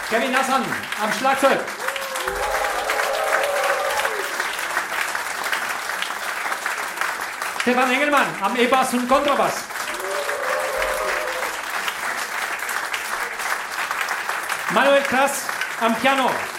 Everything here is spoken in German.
Kevin Nassan am Schlagzeug. Stefan Engelmann am E-Bass und Kontrabass. Manuel Krass am Piano.